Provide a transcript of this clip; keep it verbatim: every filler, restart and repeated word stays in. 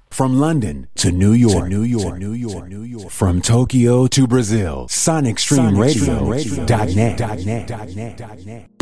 From London to New York, to New York, New York, New York. From Tokyo to Brazil, Sonic Stream Radio dot net.